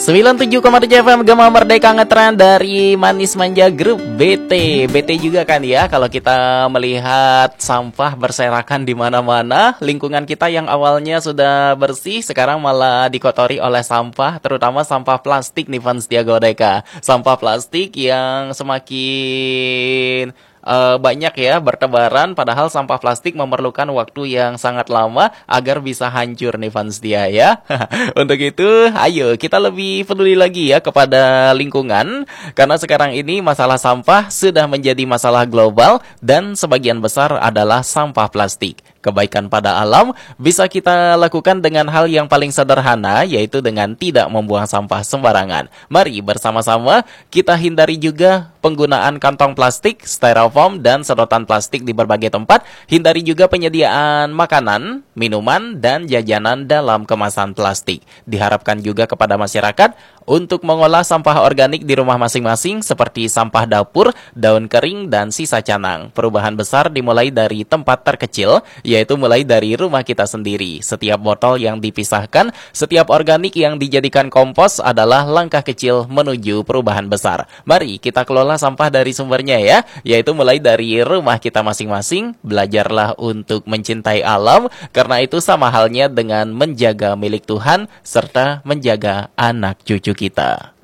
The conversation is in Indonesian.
97,7 FM Gema Merdeka ngetren dari Manis Manja Grup BT. BT juga kan ya kalau kita melihat sampah berserakan di mana-mana, lingkungan kita yang awalnya sudah bersih sekarang malah dikotori oleh sampah, terutama sampah plastik nih fans Deka. Sampah plastik yang semakin banyak ya bertebaran, padahal sampah plastik memerlukan waktu yang sangat lama agar bisa hancur nih fans dia ya. Untuk itu ayo kita lebih peduli lagi ya kepada lingkungan, karena sekarang ini masalah sampah sudah menjadi masalah global dan sebagian besar adalah sampah plastik. Kebaikan pada alam bisa kita lakukan dengan hal yang paling sederhana, yaitu dengan tidak membuang sampah sembarangan. Mari bersama-sama kita hindari juga penggunaan kantong plastik, styrofoam, dan sedotan plastik di berbagai tempat. Hindari juga penyediaan makanan, minuman, dan jajanan dalam kemasan plastik. Diharapkan juga kepada masyarakat untuk mengolah sampah organik di rumah masing-masing seperti sampah dapur, daun kering, dan sisa canang. Perubahan besar dimulai dari tempat terkecil, yaitu mulai dari rumah kita sendiri. Setiap botol yang dipisahkan, setiap organik yang dijadikan kompos adalah langkah kecil menuju perubahan besar. Mari kita kelola sampah dari sumbernya ya, yaitu mulai dari rumah kita masing-masing. Belajarlah untuk mencintai alam, karena itu sama halnya dengan menjaga milik Tuhan serta menjaga anak cucu kita.